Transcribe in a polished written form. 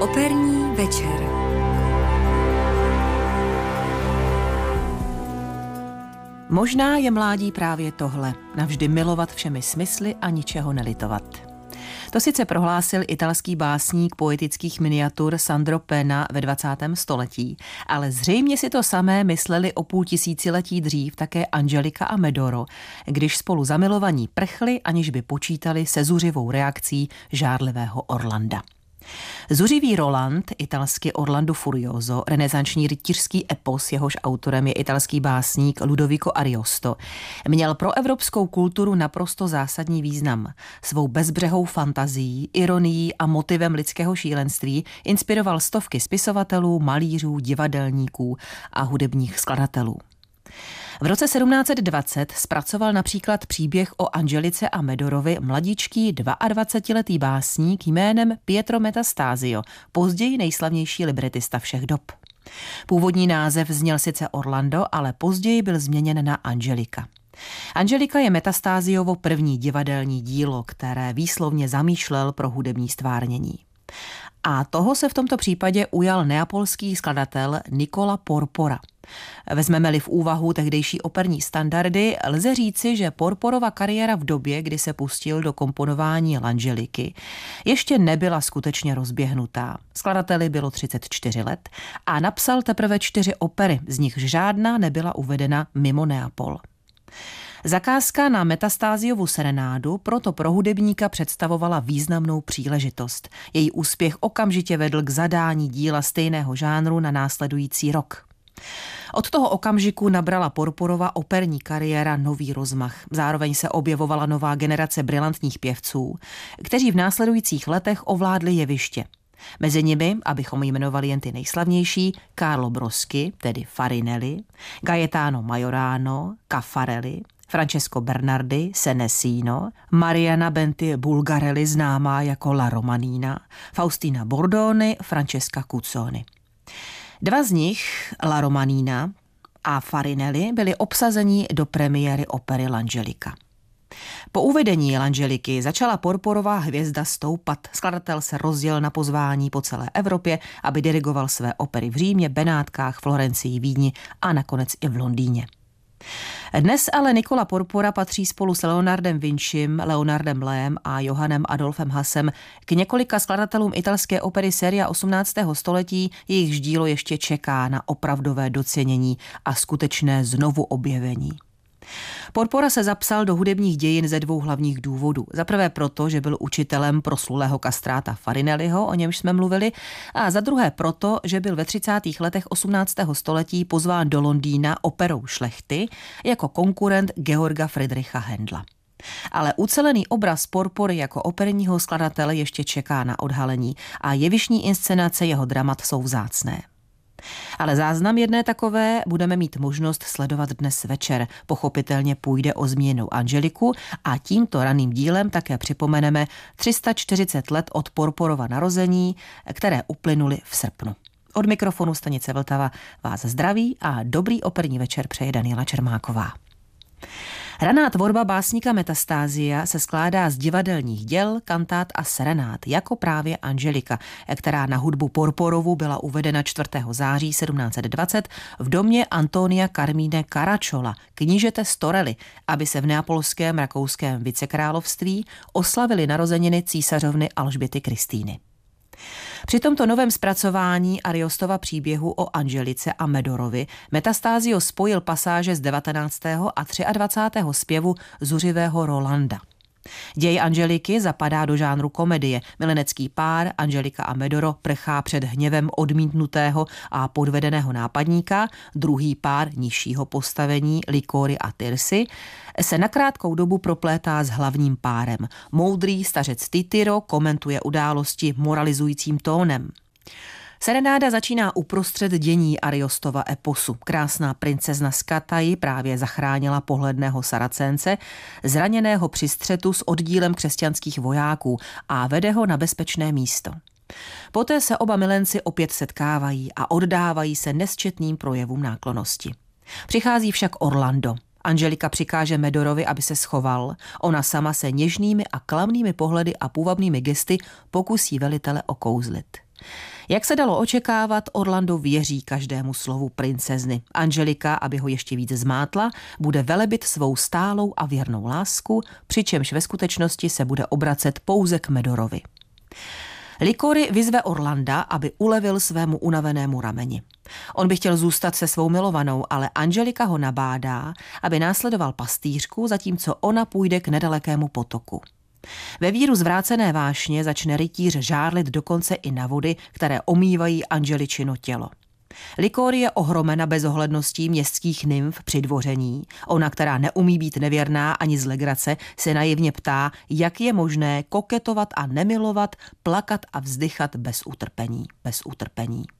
Operní večer. Možná je mládí právě tohle, navždy milovat všemi smysly a ničeho nelitovat. To sice prohlásil italský básník poetických miniatur Sandro Penna ve 20. století, ale zřejmě si to samé mysleli o půl tisíciletí dřív také Angelika a Medoro, když spolu zamilovaní prchli, aniž by počítali se zuřivou reakcí žárlivého Orlanda. Zuřivý Roland, italsky Orlando Furioso, renesanční rytířský epos, jehož autorem je italský básník Ludovico Ariosto, měl pro evropskou kulturu naprosto zásadní význam. Svou bezbřehou fantazií, ironií a motivem lidského šílenství inspiroval stovky spisovatelů, malířů, divadelníků a hudebních skladatelů. V roce 1720 zpracoval například příběh o Angelice a Medorovi mladíčký 22letý básník jménem Pietro Metastasio, později nejslavnější libretista všech dob. Původní název zněl sice Orlando, ale později byl změněn na Angelika. Angelika je Metastasiovo první divadelní dílo, které výslovně zamýšlel pro hudební stvárnění. A toho se v tomto případě ujal neapolský skladatel Nicola Porpora. Vezmeme-li v úvahu tehdejší operní standardy, lze říci, že Porporova kariéra v době, kdy se pustil do komponování L'Angeliky, ještě nebyla skutečně rozběhnutá. Skladateli bylo 34 let a napsal teprve 4 opery, z nichž žádná nebyla uvedena mimo Neapol. Zakázka na Metastasiovu serenádu proto pro hudebníka představovala významnou příležitost. Její úspěch okamžitě vedl k zadání díla stejného žánru na následující rok. Od toho okamžiku nabrala Porporova operní kariéra nový rozmach. Zároveň se objevovala nová generace brilantních pěvců, kteří v následujících letech ovládli jeviště. Mezi nimi, abychom jmenovali jen ty nejslavnější, Carlo Broschi, tedy Farinelli, Gaetano Majorano, Caffarelli, Francesco Bernardi, Senesino, Mariana Benti Bulgarelli, známá jako La Romanina, Faustina Bordoni, Francesca Cuzzoni. Dva z nich, La Romanina a Farinelli, byli obsazeni do premiéry opery L'Angelica. Po uvedení L'Angeliky začala Porporova hvězda stoupat. Skladatel se rozjel na pozvání po celé Evropě, aby dirigoval své opery v Římě, Benátkách, Florencii, Vídni a nakonec i v Londýně. Dnes ale Nicola Porpora patří spolu s Leonardem Vincim, Leonardem Leem a Johannem Adolfem Hassem k několika skladatelům italské opery séria 18. století, jejichž dílo ještě čeká na opravdové docenění a skutečné znovu objevení. Porpora se zapsal do hudebních dějin ze 2 hlavních důvodů. Za prvé proto, že byl učitelem proslulého kastráta Farinelliho, o němž jsme mluvili, a za druhé proto, že byl ve 30. letech 18. století pozván do Londýna operou Šlechty jako konkurent Georga Friedricha Händla. Ale ucelený obraz Porpory jako operního skladatele ještě čeká na odhalení a jevištní inscenace jeho dramat jsou vzácné. Ale záznam jedné takové budeme mít možnost sledovat dnes večer. Pochopitelně půjde o zmíněnou Angeliku a tímto raným dílem také připomeneme 340 let od Porporova narození, které uplynuly v srpnu. Od mikrofonu stanice Vltava vás zdraví a dobrý operní večer přeje Daniela Čermáková. Raná tvorba básníka Metastasia se skládá z divadelních děl, kantát a serenád, jako právě Angelika, která na hudbu Porporovu byla uvedena 4. září 1720 v domě Antonia Carmine Caracciola, knížete Storely, aby se v neapolském rakouském vicekrálovství oslavily narozeniny císařovny Alžběty Kristýny. Při tomto novém zpracování Ariostova příběhu o Angelice a Medorovi Metastasio spojil pasáže z 19. a 23. zpěvu zuřivého Rolanda. Děj Angeliky zapadá do žánru komedie. Milenecký pár Angelika a Medoro prchá před hněvem odmítnutého a podvedeného nápadníka, druhý pár nižšího postavení Licory a Tirsi se na krátkou dobu proplétá s hlavním párem. Moudrý stařec Titiro komentuje události moralizujícím tónem. Serenáda začíná uprostřed dění Ariostova eposu. Krásná princezna z Kataji právě zachránila pohledného Saracénce, zraněného při střetu s oddílem křesťanských vojáků a vede ho na bezpečné místo. Poté se oba milenci opět setkávají a oddávají se nesčetným projevům náklonnosti. Přichází však Orlando. Angelika přikáže Medorovi, aby se schoval. Ona sama se něžnými a klamnými pohledy a půvabnými gesty pokusí velitele okouzlit. Jak se dalo očekávat, Orlando věří každému slovu princezny. Angelika, aby ho ještě víc zmátla, bude velebit svou stálou a věrnou lásku, přičemž ve skutečnosti se bude obracet pouze k Medorovi. Licory vyzve Orlanda, aby ulevil svému unavenému rameni. On by chtěl zůstat se svou milovanou, ale Angelika ho nabádá, aby následoval pastýřku, zatímco ona půjde k nedalekému potoku. Ve víru zvrácené vášně začne rytíř žárlit dokonce i na vody, které omývají Angeličino tělo. Licory je ohromena bezohledností městských nymf při dvoření. Ona, která neumí být nevěrná ani z legrace, se naivně ptá, jak je možné koketovat a nemilovat, plakat a vzdychat bez utrpení.